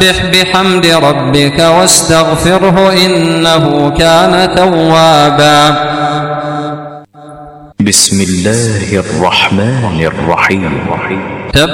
بحمد ربك واستغفره إنه كان توابا. بسم الله الرحمن الرحيم.